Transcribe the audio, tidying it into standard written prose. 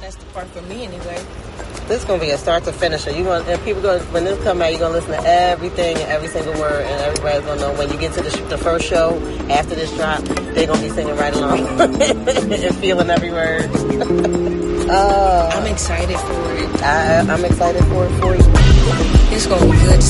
That's the part for me anyway. This is gonna be a start to finish. And people gonna, when this come out, you're gonna listen to everything and every single word, and everybody's gonna know when you get to the first show after this drop, they're gonna be singing right along and feeling every word. I'm excited for it. I'm excited for it for you. It's gonna be good to